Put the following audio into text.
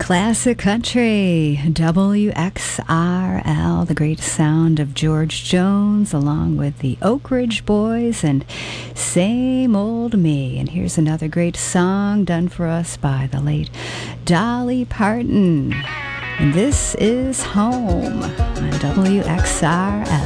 Classic country, WXRL, the great sound of George Jones, along with the Oak Ridge Boys and Same Old Me. And here's another great song done for us by the late Dolly Parton. And this is Home on WXRL.